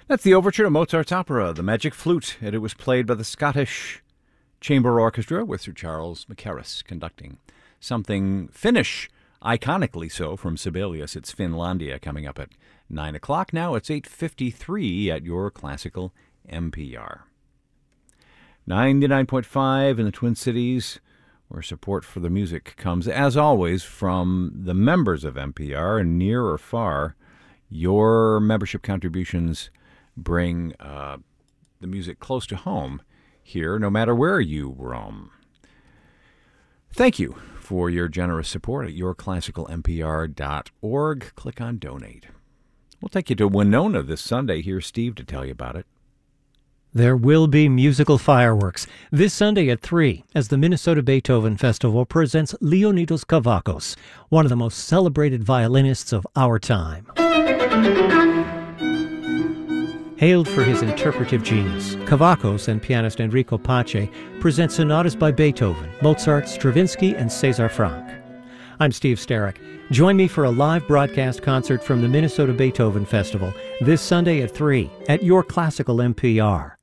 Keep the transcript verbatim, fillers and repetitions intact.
That's the overture to Mozart's opera, The Magic Flute, and it was played by the Scottish Chamber Orchestra with Sir Charles Mackerras conducting. Something Finnish, iconically so, from Sibelius. It's Finlandia coming up at nine o'clock. Now it's eight fifty-three at your classical N P R. ninety-nine point five in the Twin Cities, where support for the music comes, as always, from the members of N P R, near or far. Your membership contributions bring uh, the music close to home here, no matter where you roam. Thank you for your generous support at your classical N P R dot org. Click on Donate. We'll take you to Winona this Sunday. Here's Steve to tell you about it. There will be musical fireworks this Sunday at three as the Minnesota Beethoven Festival presents Leonidas Kavakos, one of the most celebrated violinists of our time. Hailed for his interpretive genius, Kavakos and pianist Enrico Pace present sonatas by Beethoven, Mozart, Stravinsky, and César Franck. I'm Steve Sterrick. Join me for a live broadcast concert from the Minnesota Beethoven Festival this Sunday at three at your classical N P R.